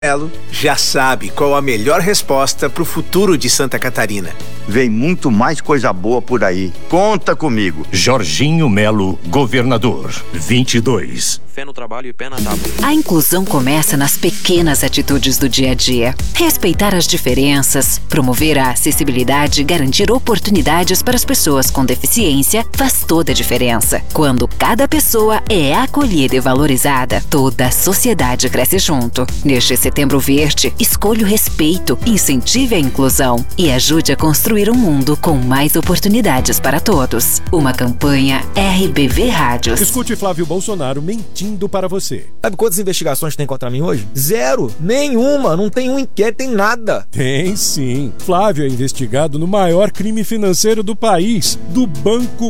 Melo já sabe qual a melhor resposta para o futuro de Santa Catarina. Vem muito mais coisa boa por aí. Conta comigo. Jorginho Melo, governador, 22. Fé no trabalho e pé na tábua. A inclusão começa nas pequenas atitudes do dia a dia. Respeitar as diferenças, promover a acessibilidade e garantir oportunidades para as pessoas com deficiência faz toda a diferença. Quando cada pessoa é acolhida e valorizada, toda a sociedade cresce junto. Neste Setembro Verde, escolha o respeito, incentive a inclusão e ajude a construir um mundo com mais oportunidades para todos. Uma campanha RBV Rádios. Escute Flávio Bolsonaro mentindo para você. Sabe quantas investigações tem contra mim hoje? Zero! Nenhuma! Não tem um inquérito, tem nada! Tem sim. Flávio é investigado no maior crime financeiro do país, do Banco